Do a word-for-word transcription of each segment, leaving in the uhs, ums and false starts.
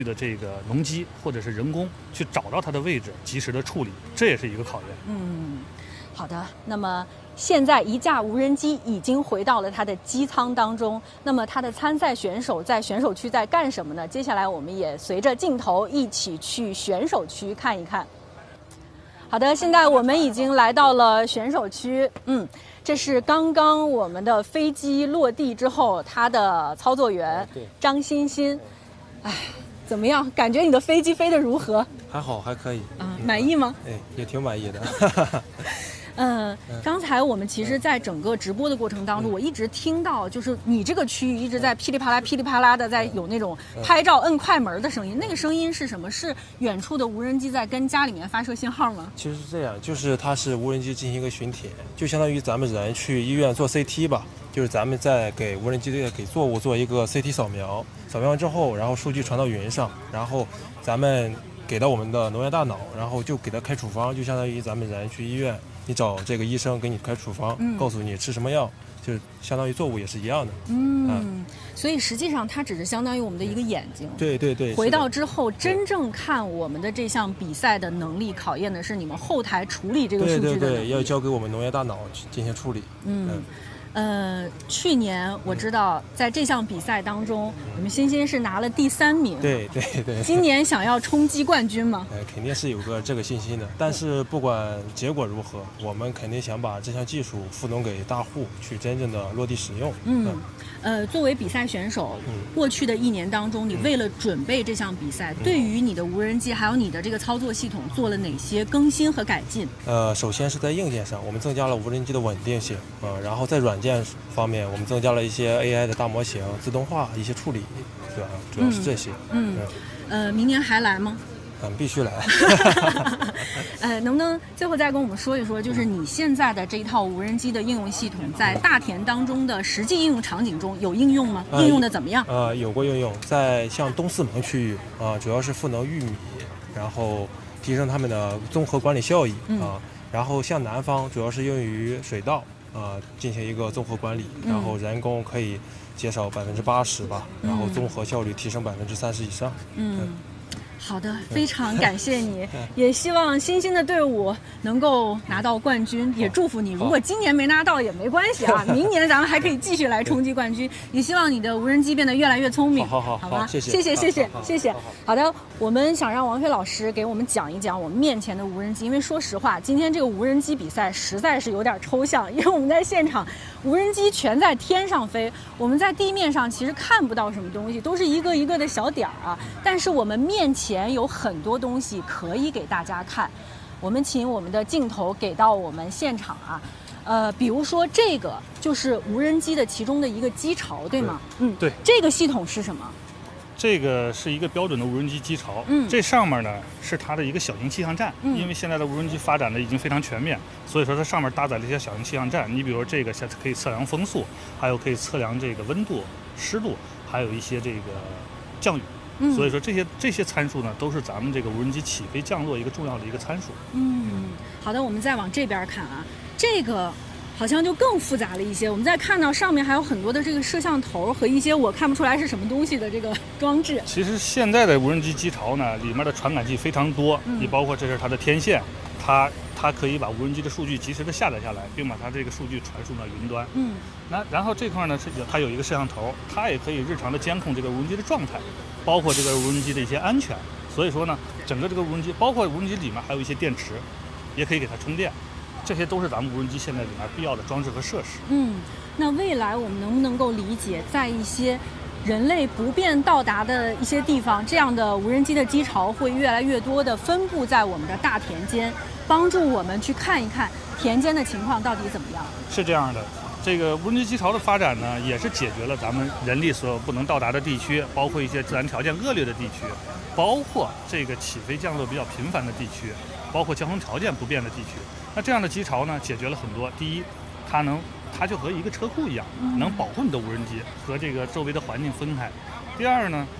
的这个农机或者是人工去找到它的位置，及时的处理，这也是一个考验。 嗯，好的。那么现在一架无人机已经回到了它的机舱当中，那么它的参赛选手在选手区在干什么呢？接下来我们也随着镜头一起去选手区看一看。好的，现在我们已经来到了选手区，嗯，这是刚刚我们的飞机落地之后，它的操作员张欣欣，哎。怎么样？感觉你的飞机飞得如何？ 还好，还可以啊，满意吗？ 哎，也挺满意的。 嗯，刚才我们其实，在整个直播的过程当中，我一直听到，就是你这个区域一直在噼里啪啦、噼里啪啦的，在有那种拍照摁快门的声音。那个声音是什么？是远处的无人机在跟家里面发射信号吗？ 其实是这样，就是它是无人机进行一个巡帖，就相当于咱们人去医院做 C T 吧。就是咱们在给无人机给作物做一个 C T 扫描，扫描完之后，然后数据传到云上，然后咱们给到我们的农业大脑，然后就给他开处方，就相当于咱们人去医院，你找这个医生给你开处方，嗯、告诉你吃什么药，就相当于作物也是一样的。 嗯，嗯所以实际上它只是相当于我们的一个眼睛。 对对对。 回到之后，真正看我们的这项比赛的能力，考验的是你们后台处理这个数据的能力。 对对对，要交给我们农业大脑去进行处理。 嗯。嗯呃，去年我知道在这项比赛当中，你们欣欣是拿了第三名。 对对对。 今年想要冲击冠军吗？ 呃，肯定是有个这个信心的。但是不管结果如何，我们肯定想把这项技术赋能给大户，去真正的落地使用。 嗯。嗯呃，作为比赛选手，嗯、过去的一年当中，你为了准备这项比赛，嗯、对于你的无人机还有你的这个操作系统做了哪些更新和改进？ 呃，首先是在硬件上，我们增加了无人机的稳定性，呃，然后在软件方面，我们增加了一些 A I 的大模型、自动化一些处理，对吧？主要是这些。 嗯。嗯呃，明年还来吗？ 嗯，必须来。 呃，能不能最后再跟我们说一说，就是你现在的这一套无人机的应用系统，在大田当中的实际应用场景中有应用吗？呃、应用的怎么样？ 呃，有过应用，在像东四盟区域啊、呃，主要是赋能玉米，然后提升他们的综合管理效益啊、嗯呃。然后像南方主要是用于水稻啊、呃，进行一个综合管理，然后人工可以减少百分之八十吧，然后综合效率提升百分之三十以上。 嗯。嗯好的，非常感谢你，也希望欣欣的队伍能够拿到冠军，也祝福你。如果今年没拿到也没关系啊，明年咱们还可以继续来冲击冠军。也希望你的无人机变得越来越聪明。 好好好， 好吧， 谢谢， 谢谢，谢谢，谢谢。好的，我们想让王飞老师给我们讲一讲我们面前的无人机，因为说实话，今天这个无人机比赛实在是有点抽象，因为我们在现场，无人机全在天上飞，我们在地面上其实看不到什么东西，都是一个一个的小点儿啊。但是我们面前前有很多东西可以给大家看，我们请我们的镜头给到我们现场啊，呃，比如说这个就是无人机的其中的一个机巢，对吗？嗯， 对。 这个系统是什么？ 这个是一个标准的无人机机巢，嗯，这上面呢是它的一个小型气象站，嗯，因为现在的无人机发展的已经非常全面，所以说它上面搭载了一些小型气象站。你比如这个可以测量风速，还有可以测量这个温度、湿度，还有一些这个降雨。所以说这些这些参数呢，都是咱们这个无人机起飞降落一个重要的一个参数。 嗯，好的，我们再往这边看啊，这个好像就更复杂了一些。我们再看到上面还有很多的这个摄像头和一些我看不出来是什么东西的这个装置。 其实现在的无人机机巢呢，里面的传感器非常多，你、嗯、包括这是它的天线，它它可以把无人机的数据及时的下载下来，并把它这个数据传输到云端。嗯，那然后这块呢，它有一个摄像头，它也可以日常的监控这个无人机的状态。包括这个无人机的一些安全，所以说呢，整个这个无人机，包括无人机里面还有一些电池，也可以给它充电，这些都是咱们无人机现在里面必要的装置和设施。 嗯，那未来我们能不能够理解，在一些人类不便到达的一些地方，这样的无人机的机巢会越来越多的分布在我们的大田间，帮助我们去看一看田间的情况到底怎么样？ 是这样的。这个无人机机巢的发展呢，也是解决了咱们人力所不能到达的地区，包括一些自然条件恶劣的地区，包括这个起飞降落比较频繁的地区，包括交通条件不便的地区。那这样的机巢呢，解决了很多。第一，它能，它就和一个车库一样，能保护你的无人机和这个周围的环境分开。第二呢，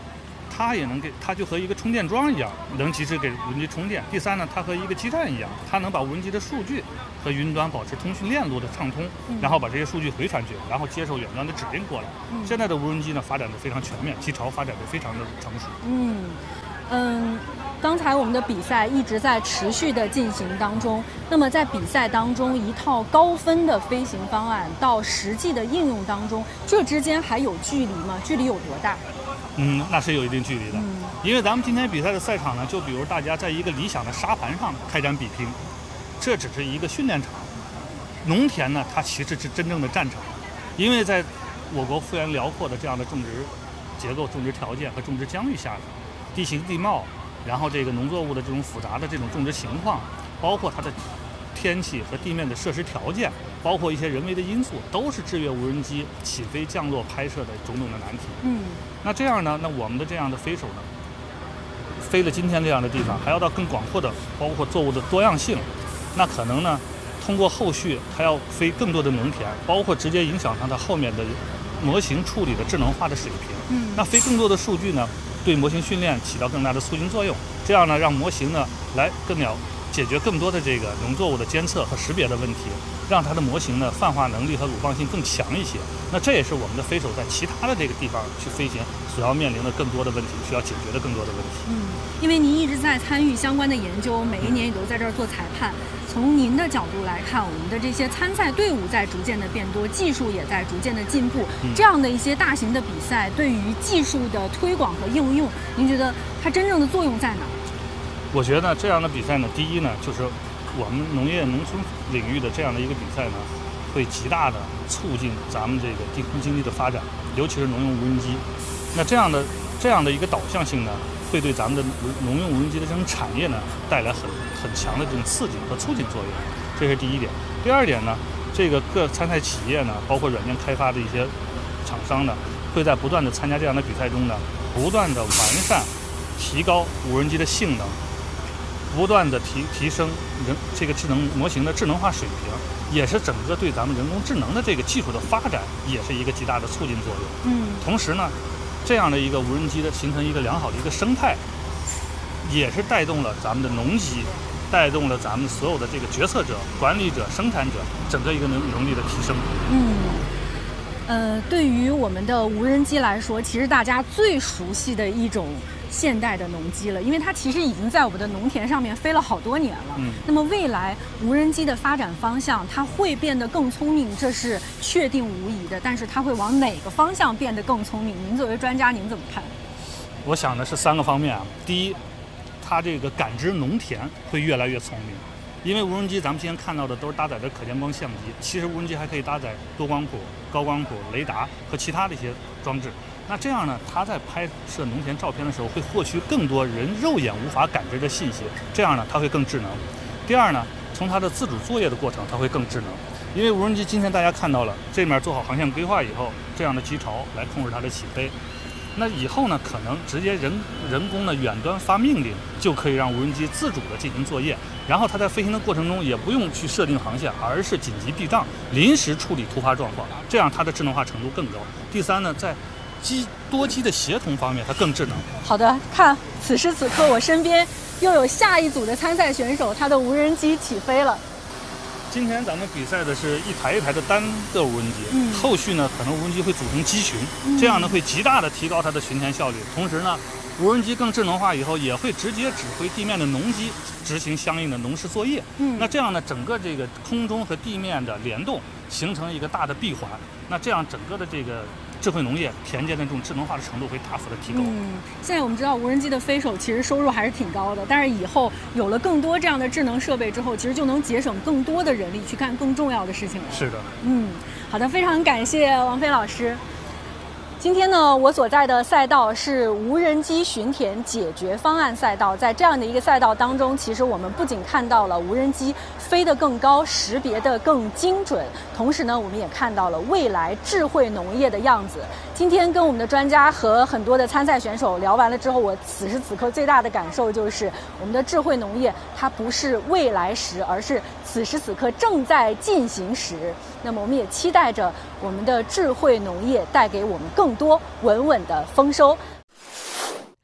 它也能给它就和一个充电桩一样，能及时给无人机充电。第三呢，它和一个基站一样，它能把无人机的数据和云端保持通讯链路的畅通，嗯、然后把这些数据回传去，然后接受远端的指令过来。嗯、现在的无人机呢发展的非常全面，机巢发展的非常的成熟。 嗯嗯。刚才我们的比赛一直在持续的进行当中，那么在比赛当中一套高分的飞行方案到实际的应用当中，这之间还有距离吗？距离有多大？ 嗯，那是有一定距离的，嗯、因为咱们今天比赛的赛场呢，就比如大家在一个理想的沙盘上开展比拼，这只是一个训练场。农田呢，它其实是真正的战场，因为在我国幅员辽阔的这样的种植结构、种植条件和种植疆域下，地形地貌。然后这个农作物的这种复杂的这种种植情况，包括它的天气和地面的设施条件，包括一些人为的因素，都是制约无人机起飞、降落、拍摄的种种的难题。嗯，那这样呢，那我们的这样的飞手呢，飞了今天这样的地方，还要到更广阔的，包括作物的多样性，那可能呢，通过后续还要飞更多的农田，包括直接影响上它后面的模型处理的智能化的水平。嗯，那飞更多的数据呢？对模型训练起到更大的促进作用，这样呢，让模型呢来更了解决更多的这个农作物的监测和识别的问题，让它的模型呢泛化能力和鲁棒性更强一些。那这也是我们的飞手在其他的这个地方去飞行所要面临的更多的问题，需要解决的更多的问题。 嗯，因为您一直在参与相关的研究，每一年也都在这儿做裁判。从您的角度来看，我们的这些参赛队伍在逐渐的变多，技术也在逐渐的进步。嗯、这样的一些大型的比赛，对于技术的推广和应用，您觉得它真正的作用在哪？ 我觉得这样的比赛呢，第一呢，就是我们农业农村领域的这样的一个比赛呢，会极大的促进咱们这个地空经济的发展，尤其是农用无人机。那这样的这样的一个导向性呢，会对咱们的农用无人机的这种产业呢，带来很很强的这种刺激和促进作用，这是第一点。第二点呢，这个各参赛企业呢，包括软件开发的一些厂商呢，会在不断的参加这样的比赛中呢，不断的完善、提高无人机的性能，不断的提提升人这个智能模型的智能化水平，也是整个对咱们人工智能的这个技术的发展，也是一个极大的促进作用。嗯，同时呢，这样的一个无人机的形成一个良好的一个生态，也是带动了咱们的农机，带动了咱们所有的这个决策者、管理者、生产者整个一个能能力的提升。 嗯，呃，对于我们的无人机来说，其实大家最熟悉的一种现代的农机了，因为它其实已经在我们的农田上面飞了好多年了。嗯，那么未来无人机的发展方向，它会变得更聪明，这是确定无疑的。但是它会往哪个方向变得更聪明？您作为专家，您怎么看？ 我想的是三个方面啊。第一，它这个感知农田会越来越聪明，因为无人机咱们今天看到的都是搭载的可见光相机，其实无人机还可以搭载多光谱、高光谱、雷达和其他的一些装置。那这样呢，它在拍摄农田照片的时候，会获取更多人肉眼无法感知的信息，这样呢，它会更智能。第二呢，从它的自主作业的过程，它会更智能，因为无人机今天大家看到了，这面做好航线规划以后，这样的机巢来控制它的起飞。那以后呢，可能直接人人工的远端发命令，就可以让无人机自主的进行作业，然后它在飞行的过程中也不用去设定航线，而是紧急避障，临时处理突发状况，这样它的智能化程度更高。第三呢，在机多机的协同方面，它更智能。 好的，看此时此刻我身边又有下一组的参赛选手，他的无人机起飞了。 今天咱们比赛的是一台一台的单个无人机，嗯、后续呢可能无人机会组成机群，嗯、这样呢会极大的提高它的巡田效率。同时呢，无人机更智能化以后，也会直接指挥地面的农机执行相应的农事作业。嗯，那这样呢，整个这个空中和地面的联动形成一个大的闭环。那这样整个的这个智慧农业田间的这种智能化的程度会大幅的提高。 嗯，现在我们知道无人机的飞手其实收入还是挺高的，但是以后有了更多这样的智能设备之后，其实就能节省更多的人力去干更重要的事情了。 是的。 嗯，好的，非常感谢王飞老师。今天呢，我所在的赛道是无人机巡田解决方案赛道。在这样的一个赛道当中，其实我们不仅看到了无人机飞得更高，识别得更精准，同时呢，我们也看到了未来智慧农业的样子。今天跟我们的专家和很多的参赛选手聊完了之后，我此时此刻最大的感受就是，我们的智慧农业它不是未来时，而是此时此刻正在进行时。那么我们也期待着我们的智慧农业带给我们更多稳稳的丰收。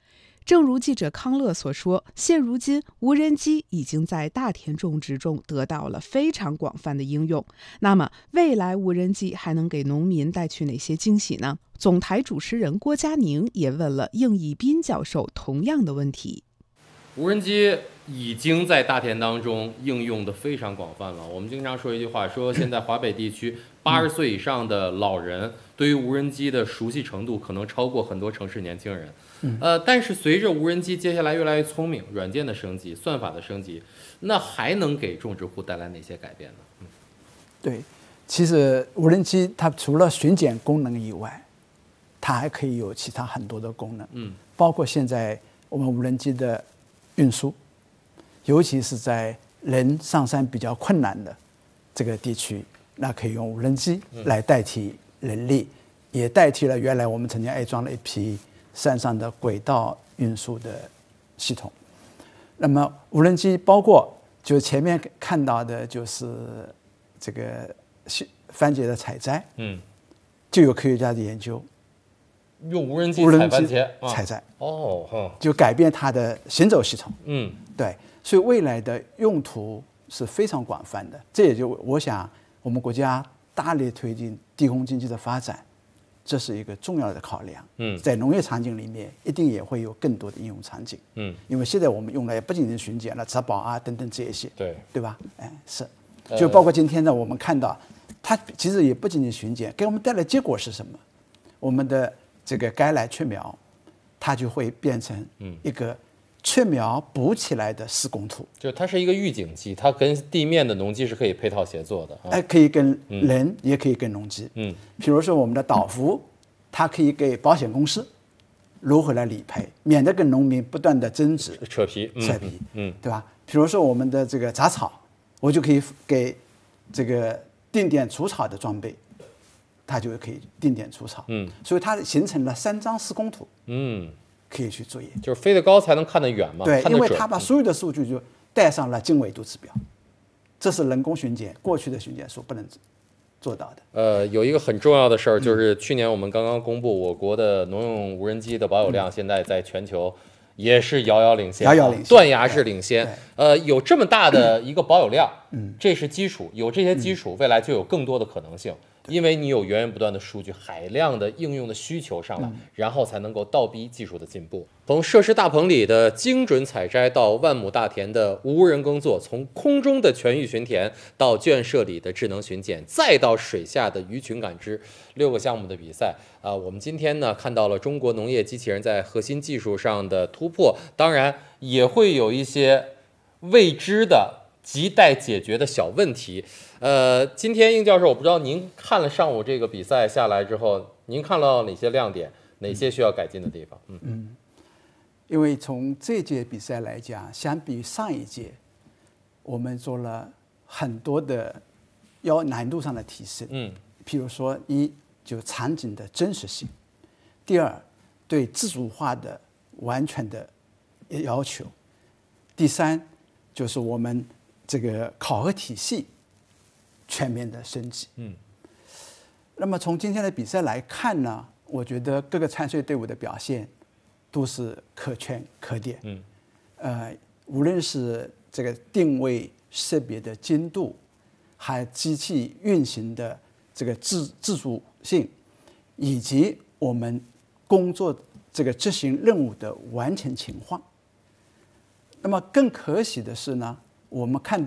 正如记者康乐所说，现如今无人机已经在大田种植中得到了非常广泛的应用。那么，未来无人机还能给农民带去哪些惊喜呢？总台主持人郭佳宁也问了应义斌教授同样的问题。 无人机已经在大田当中应用的非常广泛了。我们经常说一句话，说现在华北地区八十岁以上的老人对于无人机的熟悉程度可能超过很多城市年轻人。呃，但是随着无人机接下来越来越聪明，软件的升级，算法的升级，那还能给种植户带来哪些改变呢？嗯， 对，其实无人机它除了巡检功能以外，它还可以有其他很多的功能。嗯，包括现在我们无人机的运输，尤其是在人上山比较困难的这个地区，那可以用无人机来代替人力，也代替了原来我们曾经安装了一批山上的轨道运输的系统。那么无人机包括就前面看到的就是这个番茄的采摘，嗯，就有科学家的研究， 用无人机采番茄采摘， 哦， 就改变它的行走系统， 嗯， 对，所以未来的用途是非常广泛的。这也就我想我们国家大力推进地空经济的发展，这是一个重要的考量。嗯，在农业场景里面，一定也会有更多的应用场景。嗯，因为现在我们用的也不仅仅是巡检了、植保啊等等这一些， 对对吧？哎，是，就包括今天呢，我们看到它其实也不仅仅巡检，给我们带来结果是什么？我们的这个该来雀苗，它就会变成一个雀苗补起来的施工图， 就它是一个预警机，它跟地面的农机是可以配套协作的。 哎，可以跟人，也可以跟农机。嗯，比如说我们的导服，它可以给保险公司如何来理赔，免得跟农民不断的争执、 扯皮、 扯皮，嗯，对吧？比如说我们的这个杂草，我就可以给这个定点除草的装备。它就可以定点除草，嗯，所以它形成了三张施工图，嗯，可以去作业， 就是飞得高才能看得远嘛， 对，因为它把所有的数据就带上了经纬度指标，这是人工巡检过去的巡检所不能做到的。 呃，有一个很重要的事儿，就是去年我们刚刚公布，我国的农用无人机的保有量现在在全球也是遥遥领先， 遥遥领先， 断崖式领先。呃，有这么大的一个保有量，嗯，这是基础，有这些基础，未来就有更多的可能性。因为你有源源不断的数据，海量的应用的需求上来，然后才能够倒逼技术的进步。从设施大棚里的精准采摘到万亩大田的无人耕作，从空中的全域巡田到圈舍里的智能巡检，再到水下的鱼群感知，六个项目的比赛啊、呃，我们今天呢看到了中国农业机器人在核心技术上的突破，当然也会有一些未知的亟待解决的小问题。呃，今天应教授，我不知道您看了上午这个比赛下来之后，您看到哪些亮点，哪些需要改进的地方？嗯嗯，因为从这届比赛来讲，相比于上一届，我们做了很多的要难度上的提升。嗯，譬如说，一就场景的真实性，第二对自主化的完全的要求，第三就是我们这个考核体系全面的升级。嗯，那么从今天的比赛来看呢，我觉得各个参赛队伍的表现都是可圈可点。嗯，呃，无论是这个定位识别的精度，还机器运行的这个自自主性，以及我们工作这个执行任务的完成情况。那么更可喜的是呢，我们看到